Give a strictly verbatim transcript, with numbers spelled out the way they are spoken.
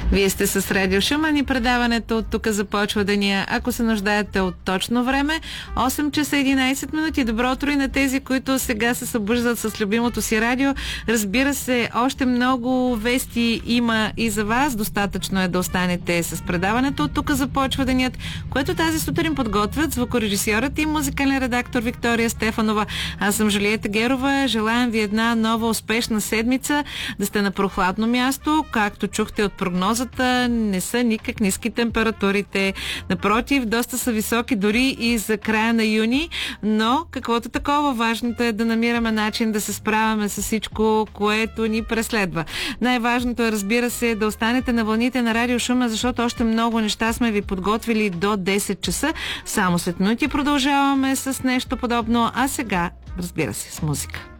Вие сте с Радио Шумен и предаването от тук започва деня. Ако се нуждаете от точно време, осем часа единайсет минути. Добро утро и на тези, които сега се събуждат с любимото си радио. Разбира се, още много вести има и за вас. Достатъчно е да останете с предаването от тук започва денят, което тази сутрин подготвят звукорежисьорът и музикален редактор Виктория Стефанова. Аз съм Жулиета Герова. Желаем ви една нова успешна седмица, да сте на прохладно място. Както чухте от прогнозата, не са никак ниски температурите. Напротив, доста са високи дори и за края на юни, но каквото такова, важното е да намираме начин да се справяме с всичко, което ни преследва. Най-важното е, разбира се, да останете на вълните на Радио Шумен, защото още много неща сме ви подготвили до десет часа. Само след минути продължаваме с нещо подобно, а сега, разбира се, с музика.